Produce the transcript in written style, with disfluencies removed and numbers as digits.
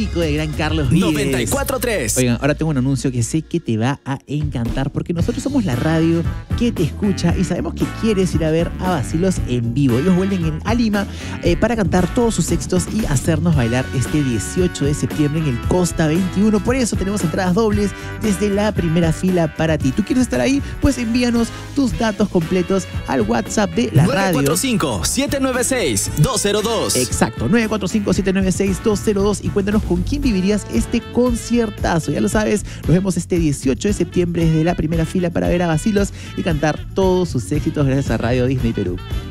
mítico del gran Carlos Vives. 94.3. Oigan, ahora tengo un anuncio que sé que te va a encantar porque nosotros somos la radio que te escucha y sabemos que quieres ir a ver a Bacilos en vivo. Ellos vuelven a Lima para cantar todos sus éxitos y hacernos bailar este 18 de septiembre en el Costa 21. Por eso tenemos entradas dobles desde la primera fila para ti. ¿Tú quieres estar ahí? Pues envíanos tus datos completos al WhatsApp de la radio. 945-796-202. Exacto, 945-796-202 y cuéntanos con quién vivirías este conciertazo. Ya lo sabes, nos vemos este 18 de septiembre desde la primera fila para ver a Bacilos y cantar todos sus éxitos gracias a Radio Disney Perú.